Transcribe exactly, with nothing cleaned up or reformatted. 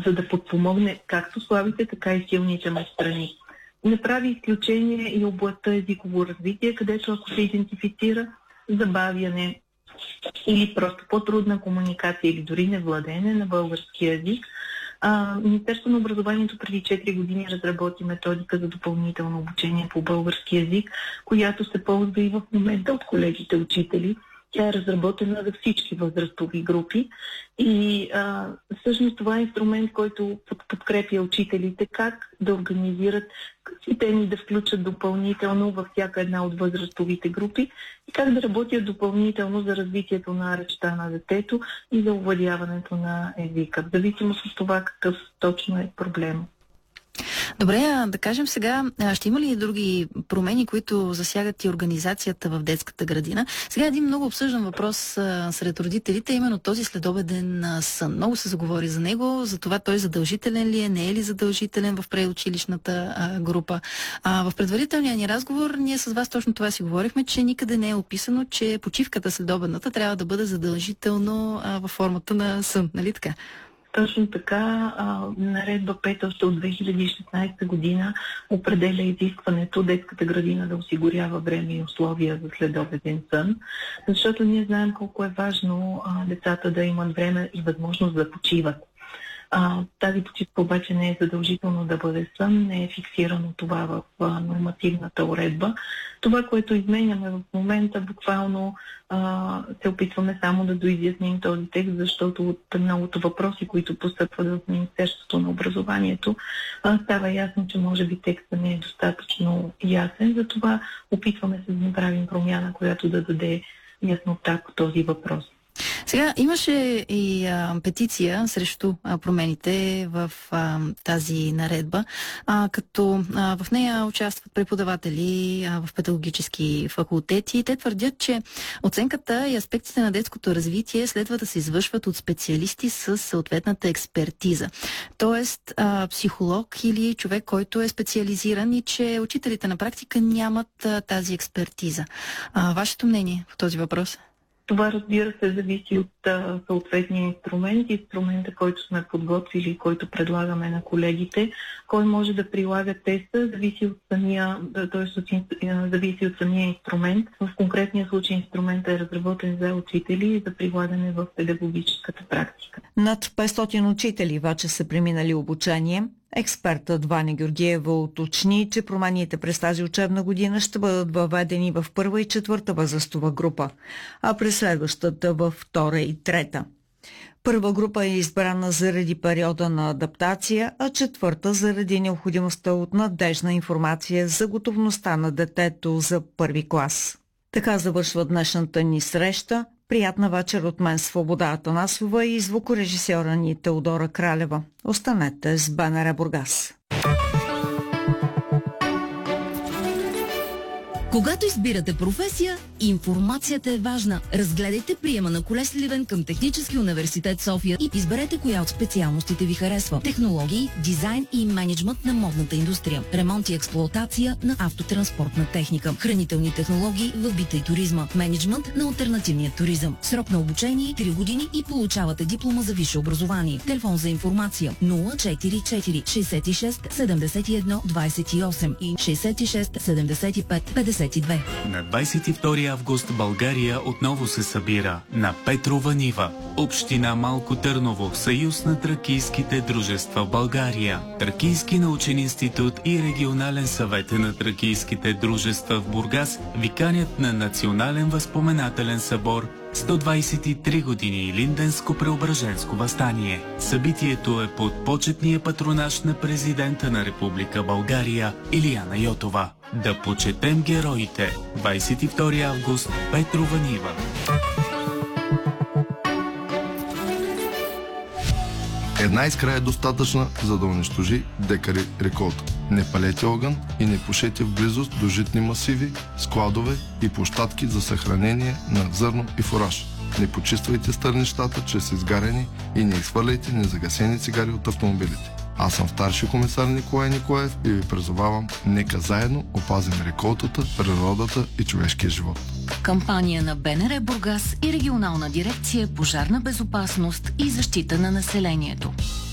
за да подпомогне както слабите, така и силните му страни. Не прави изключение и областта езиково развитие, където ако се идентифицира забавяне или просто по-трудна комуникация или дори невладеене на български език, а, Министерството на образованието преди четири години разработи методика за допълнително обучение по български език, която се ползва и в момента от колегите учители. Тя е разработена за всички възрастови групи и а, всъщност това е инструмент, който подкрепя учителите как да организират, какви теми да включат допълнително във всяка една от възрастовите групи и как да работят допълнително за развитието на речта на детето и за овладяването на езика, в зависимост от това какъв точно е проблем. Добре, а да кажем сега, ще има ли други промени, които засягат и организацията в детската градина? Сега един много обсъждан въпрос а, сред родителите, именно този следобеден а, сън. Много се заговори за него, за това той задължителен ли е, не е ли задължителен в предучилищната а, група. А, в предварителния ни разговор ние с вас точно това си говорихме, че никъде не е описано, че почивката следобедната трябва да бъде задължително а, във формата на сън, нали така? Точно така, а, наредба пет още от две хиляди и шестнадесета година определя изискването детската градина да осигурява време и условия за следобеден сън, защото ние знаем колко е важно а, децата да имат време и възможност да почиват. А, тази почивка обаче не е задължително да бъде сън, не е фиксирано това в а, нормативната уредба. Това, което изменяме в момента, буквално а, се опитваме само да доизясним този текст, защото от многото въпроси, които постъпват в Министерството на образованието, а, става ясно, че може би текстът не е достатъчно ясен. Затова опитваме се да направим промяна, която да даде яснота по този въпрос. Сега имаше и а, петиция срещу а, промените в а, тази наредба, а, като а, в нея участват преподаватели а, в педагогически факултети. Те твърдят, че оценката и аспектите на детското развитие следва да се извършват от специалисти с съответната експертиза. Тоест а, психолог или човек, който е специализиран и че учителите на практика нямат а, тази експертиза. А, вашето мнение по този въпрос? Това, разбира се, зависи от а, съответния инструмент, инструмента, който сме подготвили, който предлагаме на колегите. Кой може да прилага теста, зависи от самия, т.е. зависи от самия инструмент. В конкретния случай инструментът е разработен за учители и за прилагане в педагогическата практика. Над петстотин учители вече са преминали обучение. Експертът Ваня Георгиева уточни, че промените през тази учебна година ще бъдат въведени в първа и четвърта възрастова група, а през следващата във втора и трета. Първа група е избрана заради периода на адаптация, а четвърта заради необходимостта от надежна информация за готовността на детето за първи клас. Така завършва днешната ни среща. Приятна вечер от мен, Свобода Атанасова, и звукорежисьора ни Теодора Кралева. Останете с БНР Бургас. Когато избирате професия, информацията е важна. Разгледайте приема на колеж Сливен към Технически университет София и изберете коя от специалностите ви харесва. Технологии, дизайн и мениджмънт на модната индустрия, ремонт и експлоатация на автотранспортна техника, хранителни технологии в бита и туризма, мениджмънт на алтернативния туризъм. Срок на обучение три години и получавате диплома за висше образование. Телефон за информация нула четири четири шестдесет и шест седемдесет и едно двадесет и осем и шестдесет и шест седемдесет и пет петдесет и две. На двадесет и втори август България отново се събира на Петрова нива. Община Малко Търново, Съюз на тракийските дружества в България, Тракийски научен институт и Регионален съвет на тракийските дружества в Бургас ви канят на Национален възпоменателен събор сто двадесет и три години Илинденско-Преображенско въстание. Събитието е под почетния патронаж на президента на Република България Илияна Йотова. Да почетем героите. двадесет и втори август, Петрова нива. Една искра е достатъчна, за да унищожи декари реколта. Не палете огън и не пушете в близост до житни масиви, складове и площадки за съхранение на зърно и фураж. Не почиствайте стърнищата чрез изгарени и не изхвърляйте незагасени цигари от автомобилите. Аз съм старши комисар Николай Николаев и ви призовавам, нека заедно опазим реколтата, природата и човешкия живот. Кампания на БНР Бургас и Регионална дирекция Пожарна безопасност и защита на населението.